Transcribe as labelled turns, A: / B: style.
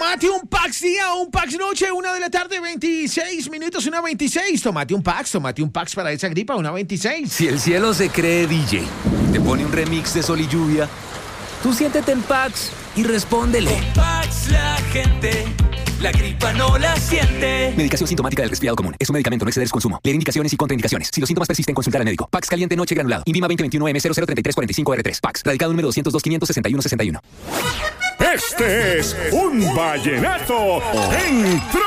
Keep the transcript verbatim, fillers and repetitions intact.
A: Tomate un Pax día, un Pax noche, una de la tarde, veintiséis minutos, una veintiséis. Tomate un Pax, tomate un Pax para esa gripa, una veintiséis.
B: Si el cielo se cree D J, te pone un remix de Sol y Lluvia, tú siéntete en Pax y respóndele.
C: Con Pax la gente, la gripa no la siente.
B: Medicación sintomática del resfriado común. Es un medicamento, no exceder su consumo. Leer indicaciones y contraindicaciones. Si los síntomas persisten, consultar al médico. Pax caliente noche granulado. Invima veinte veintiuno M cero cero treinta y tres cuarenta y cinco R tres. Pax. Radicado número doscientos dos quinientos sesenta y uno sesenta y uno.
D: Este es un vallenato en